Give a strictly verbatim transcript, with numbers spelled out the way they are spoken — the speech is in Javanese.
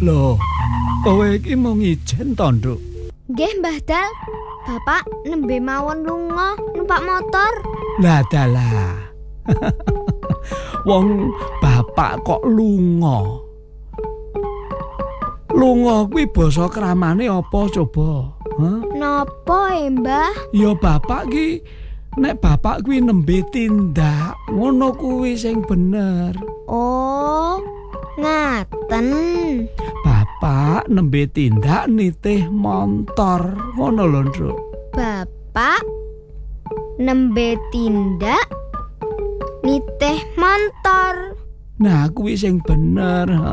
Loh, kowe iki mau ngijen to, Nduk? Nggih, Mbah Dal. Bapak nembe mawon lunga numpak motor. Lah dalah. Wong bapak kok lunga. Lunga kuwi basa kramane apa coba? Hah? Napa e, Mbah? Ya bapak ki nek bapak kuwi nembe tindak, ngono kuwi sing bener. Oh, ngaten. Bapak nembe tindak nitih montor, ngono lho, Nduk. Bapak nembe tindak nitih montor. Nah, kuwi sing bener, ha.